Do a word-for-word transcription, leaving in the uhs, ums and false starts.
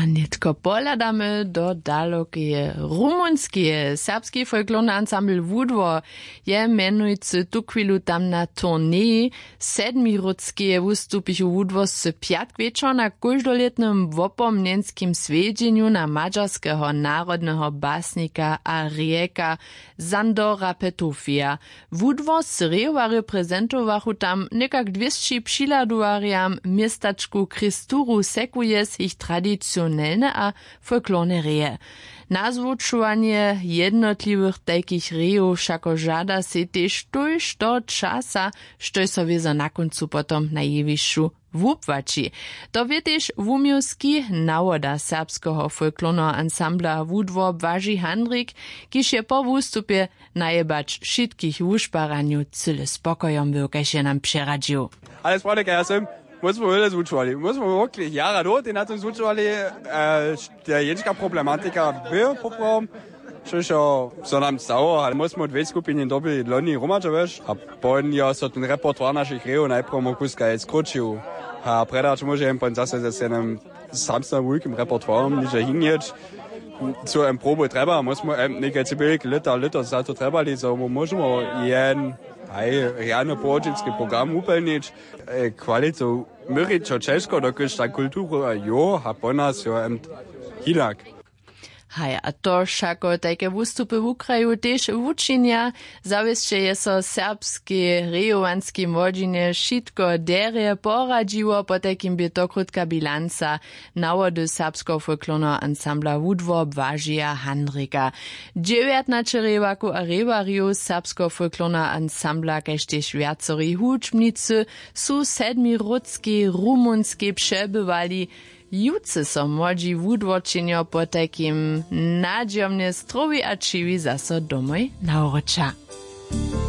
A nitko pohľadáme do dalokie rumunskie. Serbski folklorny ansambl Wudwo je menujúci tu chvíľu tam na turné. Sedmirodskie vystúpichu Wudwo z piatk večer na každoljetnym wopomnenským svedeniu na maďarského národného básnika a rieka Sandora Petufia. Wudwo z Rewa reprezentowachu tam nekak dwieście přiladuvariam miestačku Kristuru sekuje z ich tradicionelne a folklorne reje. Nazvučovanie jednotlivých takých rejov všako žada si tež tuž do časa, što so vieza na koncu potom najjevišu wupvači. To vie tež wumiowski nawoda serbskiego folklorného ansambla Wudwo Błażej Handrik, kiž je po wustupie najebać všetkých wušparaniu cyle spokojom wyłkaše nam przeradził. Alles Freunde, ja jsem muss man alles uczuli. Muss man wirklich Jahre dort, den hat uns uczuli, äh, der jenská problematika byl poprom, Čiže so nám stalo, ale musíme od dve skupiny doby loni rumačoveš a potom ja so ten repertoár našich rejov najprv mokuska je skročil. A predač môžem potom zase s jedným samstým veľkým repertoárom niečo hingieť. Co em probu treba, musíme nekaj cibelky lita, lita za to trebali, so môžeme jen aj riadny pôvodnický program upelniť, kvalitu myriť čo Česko, dokud tá kultúra jo, a po nás jo em hinak. Hej, a to všako také vystupy v Ukraju tež wučinia, zavisče je so serbski, rejovanski młodzine šitko derje poradziło, po takim by to krótka bilanca nawody serbsko folklorného ansambla Wudwo Błażeja Handrika. dziewiętnaście rewaku a rewariu serbsko folklorného ansambla, kaž tež viacerí hudžbnicy, su sedmirodski rumunski przebywali. Juce so młodzi wudwočenjo po takim nadziomne strowi a čivi zaso domoj nauroča.